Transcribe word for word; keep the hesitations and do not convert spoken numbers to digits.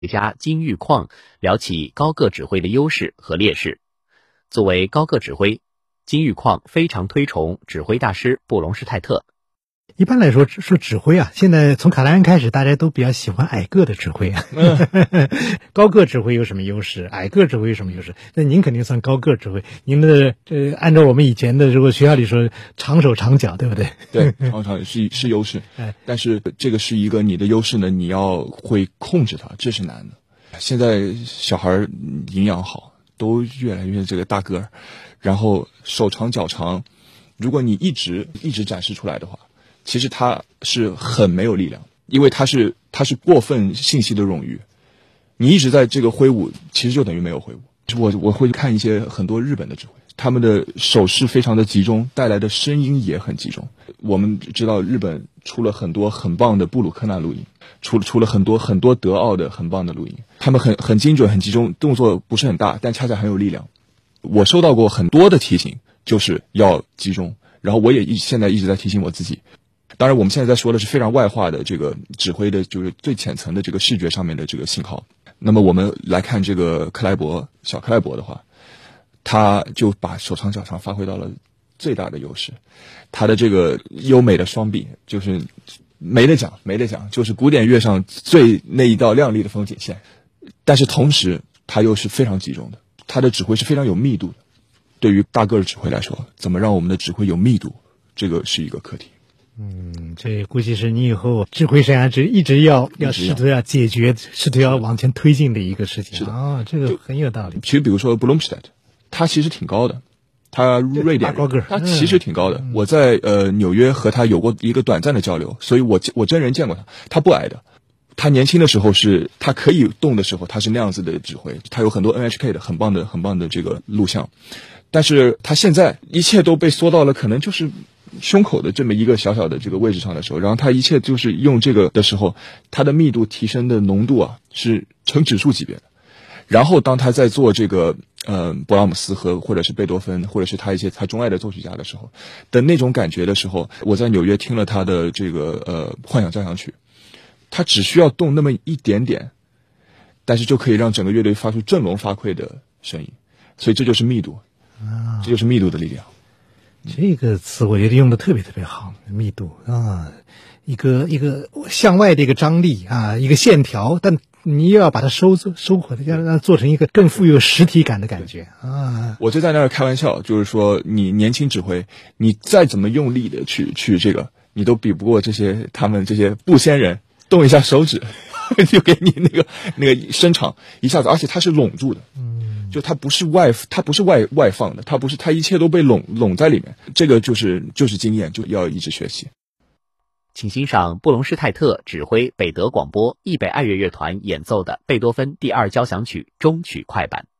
家金玉矿聊起高个指挥的优势和劣势。作为高个指挥，金玉矿非常推崇指挥大师布隆施泰特。 一般来说说指挥啊，现在从卡莱恩开始，大家都比较喜欢矮个的指挥啊。嗯、高个指挥有什么优势？矮个指挥有什么优势？那您肯定算高个指挥。您的呃，按照我们以前的如果学校里说，长手长脚，对不对？ 对，长长是是优势，但是这个是一个你的优势呢，你要会控制它，这是难的。现在小孩营养好，都越来越这个大个儿，然后手长脚长，如果你一直一直展示出来的话，其实他是很没有力量，因为他是他是过分信息的冗余，你一直在这个挥舞，其实就等于没有挥舞。我我会看一些很多日本的指挥，他们的手势非常的集中，带来的声音也很集中。我们知道日本出了很多很棒的布鲁克纳录音，出出了很多很多德奥的很棒的录音，他们很很精准很集中，动作不是很大，但恰恰很有力量。我收到过很多的提醒，就是要集中，然后我也一现在一直在提醒我自己。当然我们现在在说的是非常外化的这个指挥的就是最浅层的这个视觉上面的这个信号。那么我们来看这个克莱伯小克莱伯的话，他就把手长脚长发挥到了最大的优势，他的这个优美的双臂就是没得讲没得讲，就是古典乐上最那一道亮丽的风景线，但是同时他又是非常集中的，他的指挥是非常有密度的。对于大个的指挥来说，怎么让我们的指挥有密度，这个是一个课题。 嗯，这估计是你以后指挥生涯只一直要要试图要解决，试图要往前推进的一个事情。 是的， 哦，这个很有道理。 其实比如说布隆施泰特，他其实挺高的，他瑞典高个， 他其实挺高的。嗯、我在呃纽约和他有过一个短暂的交流，所以我我真人见过他，他不矮的。他年轻的时候是他可以动的时候，他是那样子的指挥，他有很多 N H K 的很棒的很棒的这个录像，但是他现在一切都被缩到了可能就是胸口的这么一个小小的这个位置上的时候，然后他一切就是用这个的时候，他的密度提升的浓度啊是成指数级别的。然后当他在做这个呃勃拉姆斯和或者是贝多芬或者是他一些他钟爱的作曲家的时候的那种感觉的时候，我在纽约听了他的这个呃幻想交响曲，他只需要动那么一点点，但是就可以让整个乐队发出振聋发聩的声音，所以这就是密度，这就是密度的力量。 这个词我觉得用的特别特别好，密度啊，一个一个向外的一个张力啊，一个线条，但你又要把它收收回来，要让它做成一个更富有实体感的感觉啊。 我就在那儿开玩笑，就是说你年轻指挥，你再怎么用力的去去这个，你都比不过这些他们这些布仙人，动一下手指就给你那个那个伸长一下子，而且它是拢住的。嗯。就它不是外，它不是外外放的，它不是，它一切都被拢拢在里面。这个就是就是经验，就要一直学习。 请欣赏布隆施泰特指挥北德广播易北爱乐乐团演奏的贝多芬第二交响曲终曲快板。